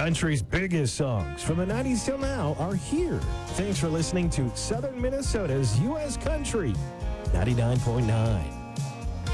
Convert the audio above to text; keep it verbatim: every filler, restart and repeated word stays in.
Country's biggest songs from the nineties till now are here. Thanks for listening to Southern Minnesota's U S Country ninety-nine point nine.